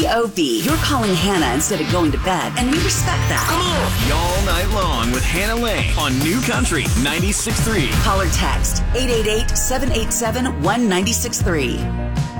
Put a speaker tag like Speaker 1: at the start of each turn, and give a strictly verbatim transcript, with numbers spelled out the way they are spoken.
Speaker 1: O B. You're calling Hannah instead of going to bed, and we respect that.
Speaker 2: Come on! Y'all night long with Hannah Lane on New Country ninety-six point three.
Speaker 1: Call or text eight eight eight, seven eight seven, one nine six three.